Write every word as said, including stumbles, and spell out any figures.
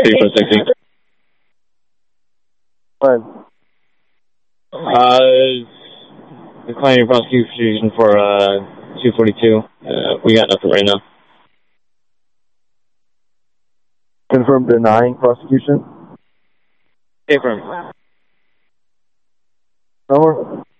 three four sixty. When? Uh, declining prosecution for uh two forty-two. Uh, we got nothing right now. Confirm denying prosecution? Confirm. Over.